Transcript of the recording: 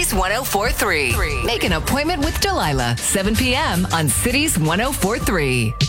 Cities 104.3. Make an appointment with Delilah, 7 p.m. on Cities 104.3.